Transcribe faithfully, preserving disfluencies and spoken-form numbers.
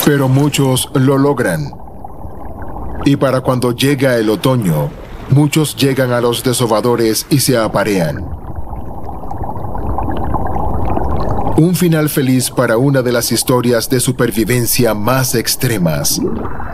Pero muchos lo logran. Y para cuando llega el otoño, muchos llegan a los desovadores y se aparean. Un final feliz para una de las historias de supervivencia más extremas